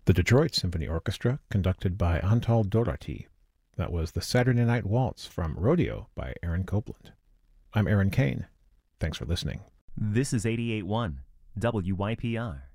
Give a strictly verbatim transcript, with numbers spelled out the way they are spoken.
The Detroit Symphony Orchestra, conducted by Antal Doherty. That was the Saturday Night Waltz from Rodeo by Aaron Copland. I'm Aaron Kane. Thanks for listening. This is eighty-eight point one W Y P R.